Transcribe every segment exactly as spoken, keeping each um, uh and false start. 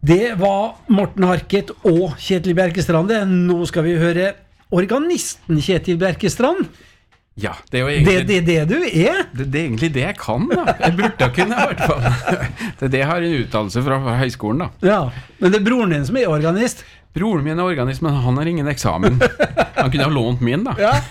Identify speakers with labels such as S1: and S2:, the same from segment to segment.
S1: Det var Morten Harket og Kjetil Bjerkestrand. Nå skal vi høre organisten Kjetil Bjerkestrand.
S2: Ja, det er jo egentlig...
S1: Det er det, det du er?
S2: Det, det er egentlig det jeg kan, da. Jeg burde kunne, i hvert fall. Det er det jeg har en utdannelse fra høyskolen, da.
S1: Ja, men det er broren din som er organist.
S2: Broren min er organist, men han har ingen eksamen. Han kunne ha lånt min, da.
S1: Ja.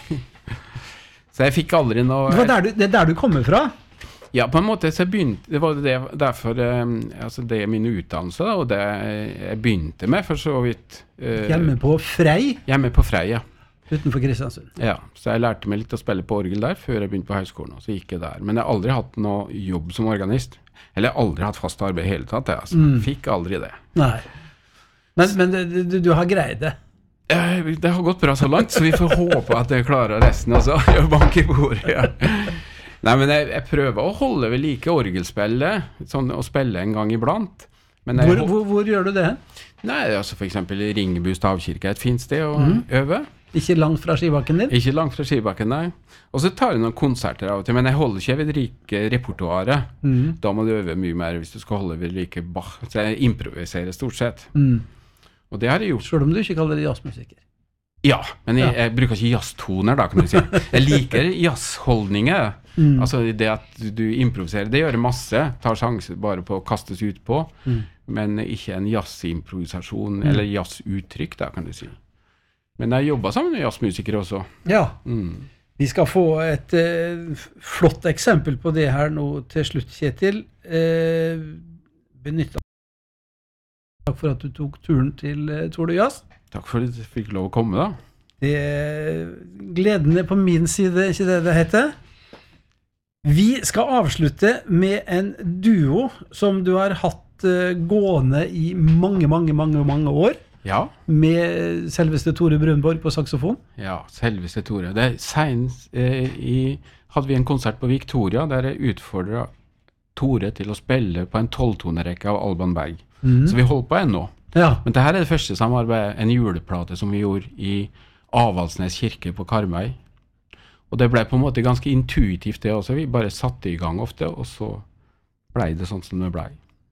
S2: Så jeg fikk aldri noe...
S1: Det, var der du, det er der du kommer fra?
S2: Ja, på en måte så begynte, det var det derfor, um, altså det er min utdannelse da, og det jeg begynte med for så vidt. Uh,
S1: hjemme på Frei?
S2: Hjemme på Frei, ja.
S1: Utenfor Kristiansund?
S2: Ja, så jeg lærte meg litt å spille på orgel der før jeg begynte på høyskolen, og så gikk jeg der. Men jeg har aldri hatt noe jobb som organist. Eller jeg har aldri hatt fast arbeid hele tatt, jeg, altså. Mm. Fikk aldri det.
S1: Nei. Men, men du, du har greid det?
S2: Det har gått bra så langt, så vi får håpe at jeg klarer resten, altså. Jeg banker i bordet, ja. Nei, men jeg, jeg prøver å holde ved like orgelspillet, sånn å spille en gang iblant. Men jeg,
S1: hvor, hvor, hvor gjør du det?
S2: Nei, altså for eksempel Ringebu stavkirke er et fint sted å mm. øve.
S1: Ikke langt fra skibakken din?
S2: Ikke langt fra skibakken, nei. Og så tar jeg noen konserter av og til, men jeg holder ikke ved like repertoaret. Mm. Da må du øve mye mer hvis du skal holde ved like Bach. Så jeg improviserer stort sett. Mm. Og det har jeg gjort.
S1: Selv om du ikke kaller det jazzmusiker?
S2: Ja, men jeg, jeg bruker ikke jazztoner da, kan du si. Jeg liker jazzholdninger. Mm. Altså det at du improviserer, det gjør masse. Tar sjanser bare på å kastes ut på. Mm. Men ikke en jazzimprovisasjon, mm. eller jazzuttrykk da, kan du si. Men jeg jobber sammen med jazzmusikere også. Ja. Mm.
S1: Vi skal få et eh, flott eksempel på det her nå til slutt, Kjetil. Eh, benyttet. Takk for at du tok turen til eh, Tord og Jazz.
S2: Takk for at du fikk lov å komme, da.
S1: Det er gleden er på min side, ikke det det heter. Vi skal avslutte med en duo som du har hatt uh, gående i mange, mange, mange, mange år.
S2: Ja.
S1: Med selveste Tore Brunborg på saxofon.
S2: Ja, selveste Tore. Det er senest, eh, i, hadde vi en konsert på Victoria der jeg utfordret Tore til å spille på en tolvtonerekke av Alban Berg. Mm. Så vi holdt på ennå. Ja. Men dette er det første samarbeidet, en juleplate som vi gjorde i Avaldsnes kirke på Karmøy. Og det ble på en måte ganske intuitivt det også. Vi bare satte i gang ofte, og så ble det sånn som det ble.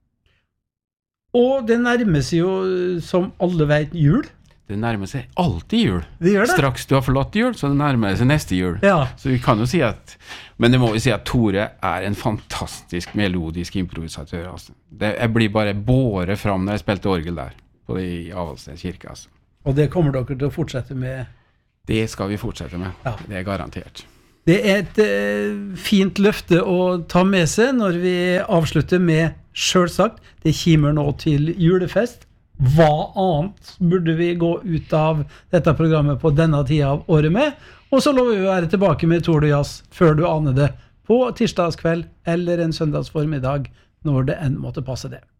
S1: Og det nærmer seg jo, som alle vet, jul.
S2: Det nærmer seg alltid jul.
S1: Det gjør det.
S2: Straks du har forlatt jul, så det nærmer seg neste jul.
S1: Ja.
S2: Så vi kan jo si at, men det må vi si at Tore er en fantastisk melodisk improvisatør. Altså. Det, jeg blir bare båret fram når jeg spilte orgel der, på det i Avaldsnes kirke. Altså.
S1: Og det kommer dere til å fortsette med?
S2: Det skal vi fortsette med. Ja. Det er garantert.
S1: Det er et eh, fint løfte å ta med seg når vi avslutter med, selvsagt, det kommer nå til julefest. Hva annet burde vi gå ut av dette programmet på denne tida av året med? Og så lover vi å være tilbake med Tord og Jazz før du aner det, på tirsdagskveld eller en søndagsformiddag, når det enn måtte passe det.